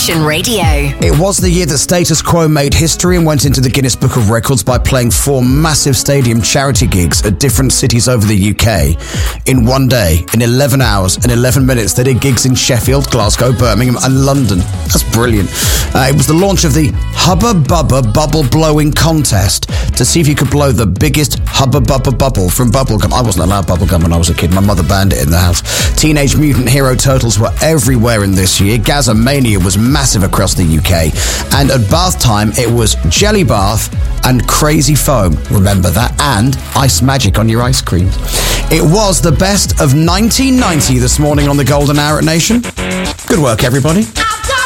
Nation Radio. It was the year that Status Quo made history and went into the Guinness Book of Records by playing 4 massive stadium charity gigs at different cities over the UK. In one day, in 11 hours and 11 minutes, they did gigs in Sheffield, Glasgow, Birmingham and London. That's brilliant. It was the launch of the Hubba Bubba Bubble Blowing Contest to see if you could blow the biggest Hubba Bubba bubble from bubblegum. I wasn't allowed bubblegum when I was a kid. My mother banned it in the house. Teenage Mutant Hero Turtles were everywhere in this year. Gazamania was massive across the UK. And at bath time, it was Jelly Bath and Crazy Foam. Remember that? And Ice Magic on your ice cream. It was the best of 1990 this morning on the Golden Hour at Nation. Good work, everybody.